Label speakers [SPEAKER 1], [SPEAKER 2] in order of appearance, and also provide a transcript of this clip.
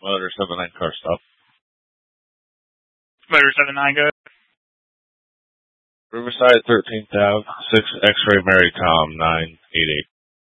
[SPEAKER 1] Motor 79 car stop.
[SPEAKER 2] Motor 79, go ahead.
[SPEAKER 1] Riverside 13th Ave, 6 X-Ray Mary Tom 988.